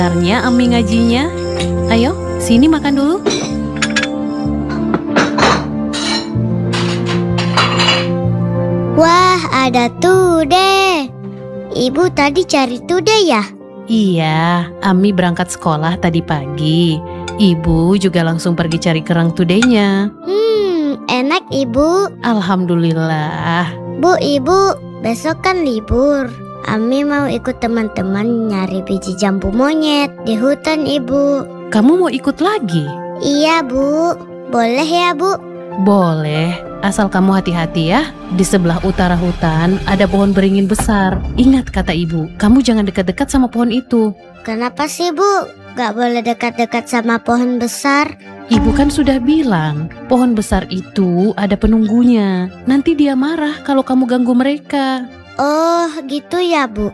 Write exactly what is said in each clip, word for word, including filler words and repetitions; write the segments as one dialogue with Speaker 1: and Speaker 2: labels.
Speaker 1: Benarnya Ami ngajinya. Ayo, sini makan dulu.
Speaker 2: Wah, ada tude. Ibu tadi cari tude ya?
Speaker 1: Iya, Ami berangkat sekolah tadi pagi. Ibu juga langsung pergi cari kerang tudenya.
Speaker 2: Hmm, enak ibu.
Speaker 1: Alhamdulillah.
Speaker 2: Bu, ibu, besok kan libur. Ami mau ikut teman-teman nyari biji jambu monyet di hutan ibu.
Speaker 1: Kamu mau ikut lagi?
Speaker 2: Iya bu, boleh ya bu?
Speaker 1: Boleh, asal kamu hati-hati ya. Di sebelah utara hutan ada pohon beringin besar. Ingat kata ibu, kamu jangan dekat-dekat sama pohon itu.
Speaker 2: Kenapa sih bu? Gak boleh dekat-dekat sama pohon besar.
Speaker 1: Ibu kan sudah bilang, pohon besar itu ada penunggunya. Nanti dia marah kalau kamu ganggu mereka.
Speaker 2: Oh gitu ya bu.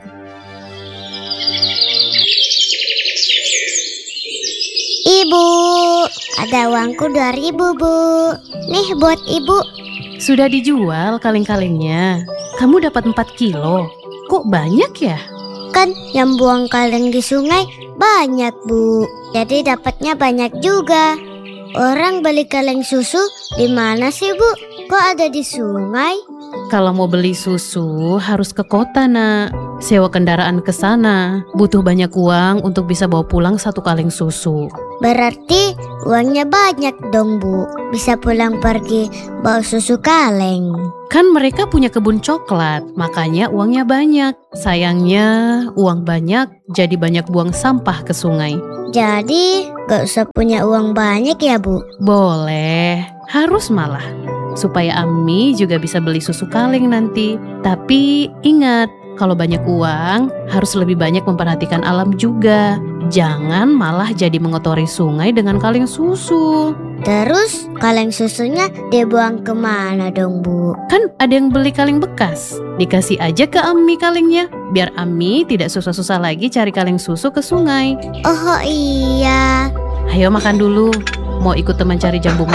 Speaker 2: Ibu, ada uangku dua ribu bu. Nih buat ibu.
Speaker 1: Sudah dijual kaleng-kalengnya. Kamu dapat empat kilo. Kok banyak ya?
Speaker 2: Kan yang buang kaleng di sungai banyak bu. Jadi dapatnya banyak juga. Orang beli kaleng susu di mana sih bu? Kok ada di sungai?
Speaker 1: Kalau mau beli susu harus ke kota nak. Sewa kendaraan ke sana. Butuh banyak uang untuk bisa bawa pulang satu kaleng susu.
Speaker 2: Berarti uangnya banyak dong bu. Bisa pulang pergi bawa susu kaleng.
Speaker 1: Kan mereka punya kebun coklat, makanya uangnya banyak. Sayangnya uang banyak jadi banyak buang sampah ke sungai.
Speaker 2: Jadi gak usah punya uang banyak ya bu?
Speaker 1: Boleh, harus malah. Supaya Ami juga bisa beli susu kaleng nanti. Tapi ingat, kalau banyak uang harus lebih banyak memperhatikan alam juga. Jangan malah jadi mengotori sungai dengan kaleng susu.
Speaker 2: Terus kaleng susunya dibuang kemana dong bu?
Speaker 1: Kan ada yang beli kaleng bekas. Dikasih aja ke Ami kalengnya. Biar Ami tidak susah-susah lagi cari kaleng susu ke sungai.
Speaker 2: Oh iya.
Speaker 1: Ayo makan dulu. Mau ikut teman cari jambu